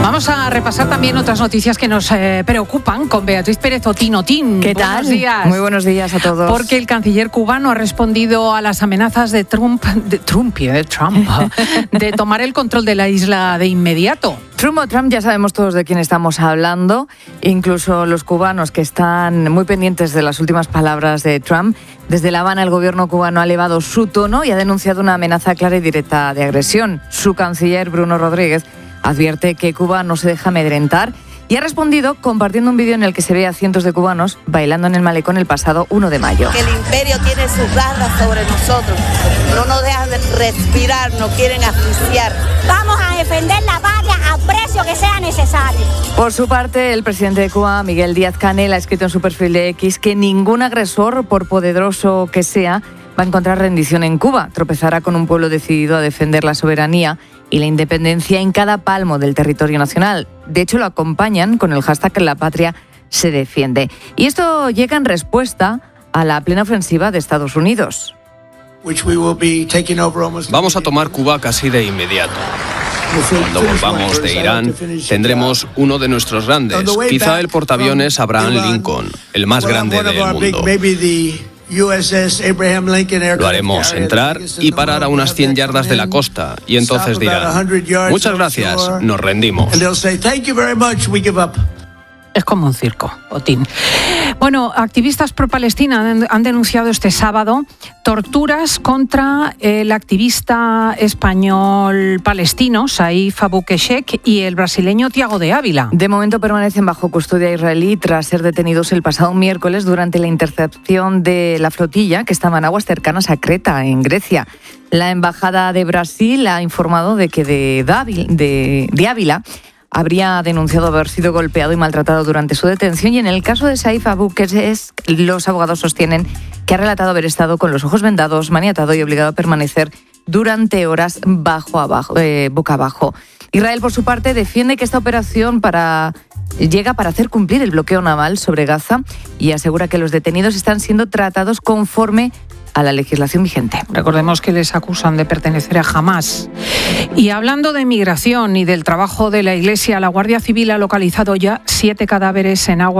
Vamos a repasar también otras noticias que nos preocupan con Beatriz Pérez Otín. ¿Qué tal? Buenos días. Muy buenos días a todos. Porque el canciller cubano ha respondido a las amenazas de Trump de tomar el control de la isla de inmediato. Trump o Trump, ya sabemos todos de quién estamos hablando, incluso los cubanos que están muy pendientes de las últimas palabras de Trump. Desde La Habana, el gobierno cubano ha elevado su tono y ha denunciado una amenaza clara y directa de agresión. Su canciller, Bruno Rodríguez, advierte que Cuba no se deja amedrentar y ha respondido compartiendo un vídeo en el que se ve a cientos de cubanos bailando en el malecón el pasado 1 de mayo. Que el imperio tiene sus garras sobre nosotros, no nos dejan de respirar, nos quieren asfixiar. Vamos a defender la patria al precio que sea necesario. Por su parte, el presidente de Cuba, Miguel Díaz-Canel, ha escrito en su perfil de X que ningún agresor, por poderoso que sea, va a encontrar rendición en Cuba. Tropezará con un pueblo decidido a defender la soberanía y la independencia en cada palmo del territorio nacional. De hecho, lo acompañan con el hashtag La Patria se defiende. Y esto llega en respuesta a la plena ofensiva de Estados Unidos. Vamos a tomar Cuba casi de inmediato. Cuando volvamos de Irán, tendremos uno de nuestros grandes, quizá el portaaviones Abraham Lincoln, el más grande del mundo. Lo haremos entrar y parar a unas 100 yardas de la costa y entonces dirán: muchas gracias, nos rendimos. Es como un circo, Otín. Bueno, activistas pro-Palestina han denunciado este sábado torturas contra el activista español palestino Saif Abu Keshek y el brasileño Thiago de Ávila. De momento permanecen bajo custodia israelí tras ser detenidos el pasado miércoles durante la intercepción de la flotilla que estaba en aguas cercanas a Creta, en Grecia. La Embajada de Brasil ha informado de que de Ávila habría denunciado haber sido golpeado y maltratado durante su detención, y en el caso de Saif Abu Keshek, los abogados sostienen que ha relatado haber estado con los ojos vendados, maniatado y obligado a permanecer durante horas boca abajo. Israel, por su parte, defiende que esta operación llega para hacer cumplir el bloqueo naval sobre Gaza y asegura que los detenidos están siendo tratados conforme a la legislación vigente. Recordemos que les acusan de pertenecer a Hamás. Y hablando de migración y del trabajo de la Iglesia, la Guardia Civil ha localizado ya 7 cadáveres en agua